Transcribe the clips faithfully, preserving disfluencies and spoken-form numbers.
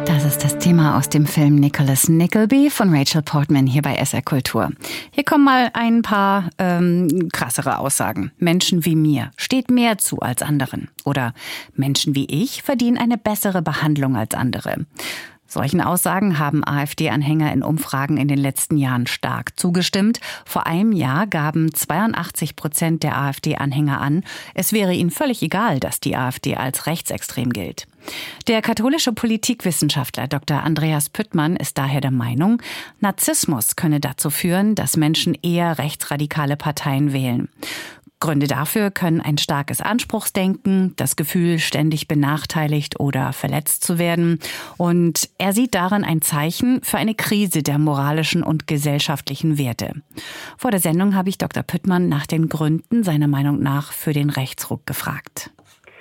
Das ist das Thema aus dem Film Nicholas Nickleby von Rachel Portman hier bei S R Kultur. Hier kommen mal ein paar ähm, krassere Aussagen. Menschen wie mir steht mehr zu als anderen. Oder Menschen wie ich verdienen eine bessere Behandlung als andere. Solchen Aussagen haben AfD-Anhänger in Umfragen in den letzten Jahren stark zugestimmt. Vor einem Jahr gaben zweiundachtzig Prozent der AfD-Anhänger an, es wäre ihnen völlig egal, dass die AfD als rechtsextrem gilt. Der katholische Politikwissenschaftler Doktor Andreas Püttmann ist daher der Meinung, Narzissmus könne dazu führen, dass Menschen eher rechtsradikale Parteien wählen. Gründe dafür können ein starkes Anspruchsdenken, das Gefühl, ständig benachteiligt oder verletzt zu werden. Und er sieht darin ein Zeichen für eine Krise der moralischen und gesellschaftlichen Werte. Vor der Sendung habe ich Doktor Püttmann nach den Gründen seiner Meinung nach für den Rechtsruck gefragt.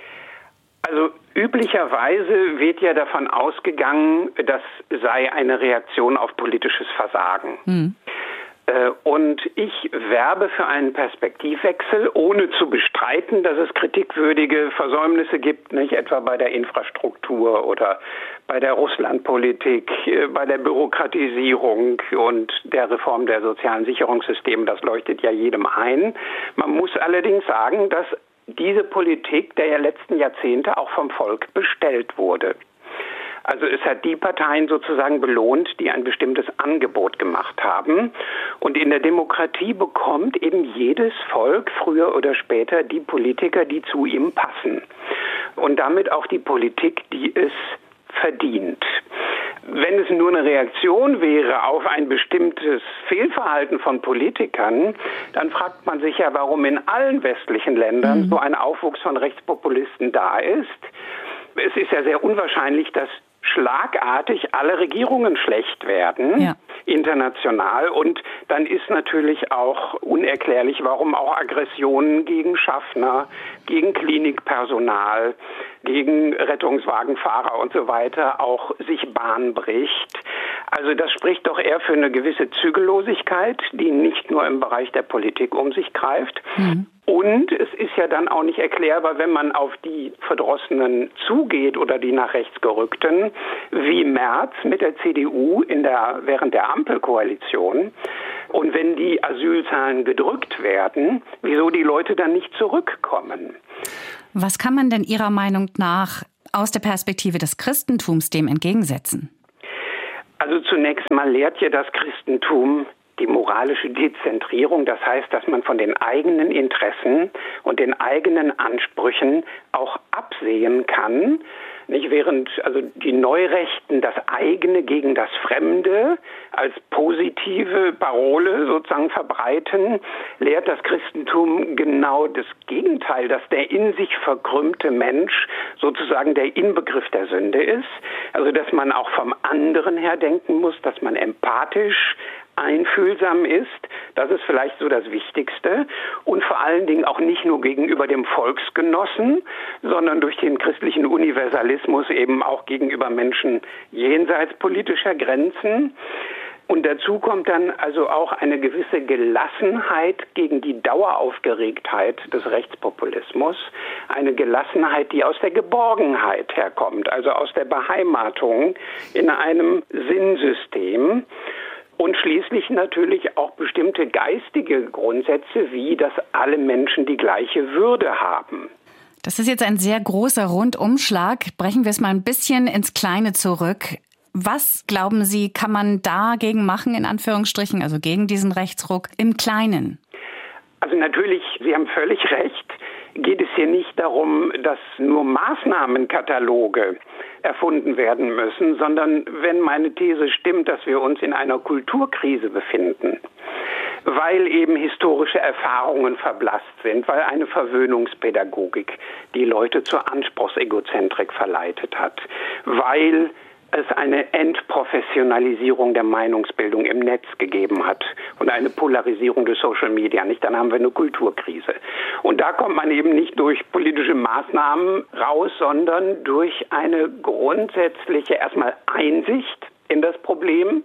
Also üblicherweise wird ja davon ausgegangen, das sei eine Reaktion auf politisches Versagen. Hm. Und ich werbe für einen Perspektivwechsel, ohne zu bestreiten, dass es kritikwürdige Versäumnisse gibt, nicht etwa bei der Infrastruktur oder bei der Russlandpolitik, bei der Bürokratisierung und der Reform der sozialen Sicherungssysteme. Das leuchtet ja jedem ein. Man muss allerdings sagen, dass diese Politik der letzten Jahrzehnte auch vom Volk bestellt wurde. Also es hat die Parteien sozusagen belohnt, die ein bestimmtes Angebot gemacht haben. Und in der Demokratie bekommt eben jedes Volk früher oder später die Politiker, die zu ihm passen. Und damit auch die Politik, die es verdient. Wenn es nur eine Reaktion wäre auf ein bestimmtes Fehlverhalten von Politikern, dann fragt man sich ja, warum in allen westlichen Ländern mhm. so ein Aufwuchs von Rechtspopulisten da ist. Es ist ja sehr unwahrscheinlich, dass schlagartig alle Regierungen schlecht werden, ja. international. Und dann ist natürlich auch unerklärlich, warum auch Aggressionen gegen Schaffner, gegen Klinikpersonal, gegen Rettungswagenfahrer und so weiter auch sich Bahn bricht. Also das spricht doch eher für eine gewisse Zügellosigkeit, die nicht nur im Bereich der Politik um sich greift. Mhm. Und es ist ja dann auch nicht erklärbar, wenn man auf die Verdrossenen zugeht oder die nach rechts gerückten, wie Merz mit der C D U in der, während der Ampelkoalition. Und wenn die Asylzahlen gedrückt werden, wieso die Leute dann nicht zurückkommen? Was kann man denn Ihrer Meinung nach aus der Perspektive des Christentums dem entgegensetzen? Also zunächst mal lehrt ja das Christentum die moralische Dezentrierung, das heißt, dass man von den eigenen Interessen und den eigenen Ansprüchen auch absehen kann, nicht während also die Neurechten das eigene gegen das Fremde als positive Parole sozusagen verbreiten, lehrt das Christentum genau das Gegenteil, dass der in sich verkrümmte Mensch sozusagen der Inbegriff der Sünde ist, also dass man auch vom anderen her denken muss, dass man empathisch einfühlsam ist, das ist vielleicht so das Wichtigste und vor allen Dingen auch nicht nur gegenüber dem Volksgenossen, sondern durch den christlichen Universalismus eben auch gegenüber Menschen jenseits politischer Grenzen. Und dazu kommt dann also auch eine gewisse Gelassenheit gegen die Daueraufgeregtheit des Rechtspopulismus. Eine Gelassenheit, die aus der Geborgenheit herkommt, also aus der Beheimatung in einem Sinnsystem. Und schließlich natürlich auch bestimmte geistige Grundsätze, wie dass alle Menschen die gleiche Würde haben. Das ist jetzt ein sehr großer Rundumschlag. Brechen wir es mal ein bisschen ins Kleine zurück. Was, glauben Sie, kann man dagegen machen, in Anführungsstrichen, also gegen diesen Rechtsruck, im Kleinen? Also natürlich, Sie haben völlig recht, geht es hier nicht darum, dass nur Maßnahmenkataloge erfunden werden müssen, sondern wenn meine These stimmt, dass wir uns in einer Kulturkrise befinden, weil eben historische Erfahrungen verblasst sind, weil eine Verwöhnungspädagogik die Leute zur Anspruchsegozentrik verleitet hat, weil es eine Entprofessionalisierung der Meinungsbildung im Netz gegeben hat und eine Polarisierung des Social Media, nicht? Dann haben wir eine Kulturkrise. Und da kommt man eben nicht durch politische Maßnahmen raus, sondern durch eine grundsätzliche erstmal Einsicht in das Problem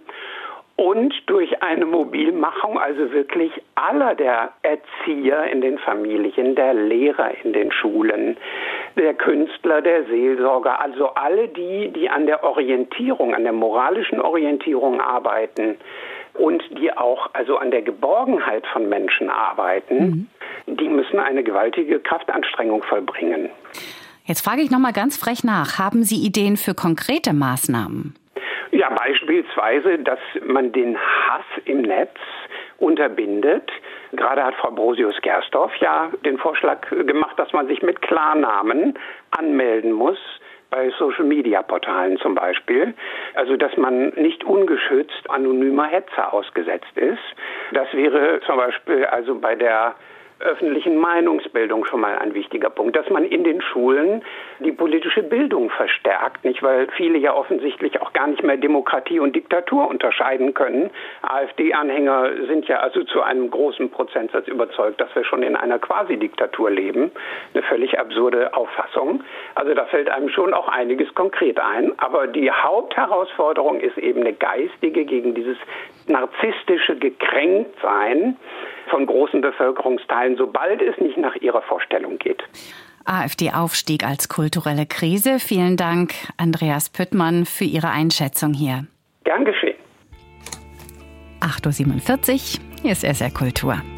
und durch eine Mobilmachung, also wirklich aller der Erzieher in den Familien, der Lehrer in den Schulen, der Künstler, der Seelsorger, also alle die, die an der Orientierung, an der moralischen Orientierung arbeiten und die auch also an der Geborgenheit von Menschen arbeiten, mhm. die müssen eine gewaltige Kraftanstrengung vollbringen. Jetzt frage ich noch mal ganz frech nach. Haben Sie Ideen für konkrete Maßnahmen? Ja, beispielsweise, dass man den Hass im Netz unterbindet. Gerade hat Frau Brosius-Gersdorf ja den Vorschlag gemacht, dass man sich mit Klarnamen anmelden muss, bei Social-Media-Portalen zum Beispiel. Also, dass man nicht ungeschützt anonymer Hetze ausgesetzt ist. Das wäre zum Beispiel also bei der öffentlichen Meinungsbildung schon mal ein wichtiger Punkt, dass man in den Schulen die politische Bildung verstärkt, nicht, weil viele ja offensichtlich auch gar nicht mehr Demokratie und Diktatur unterscheiden können. AfD-Anhänger sind ja also zu einem großen Prozentsatz überzeugt, dass wir schon in einer Quasi-Diktatur leben. Eine völlig absurde Auffassung. Also da fällt einem schon auch einiges konkret ein. Aber die Hauptherausforderung ist eben eine geistige gegen dieses narzisstische Gekränktsein von großen Bevölkerungsteilen, sobald es nicht nach ihrer Vorstellung geht. AfD-Aufstieg als kulturelle Krise. Vielen Dank, Andreas Püttmann, für Ihre Einschätzung hier. Gern geschehen. acht Uhr siebenundvierzig, hier ist S R Kultur.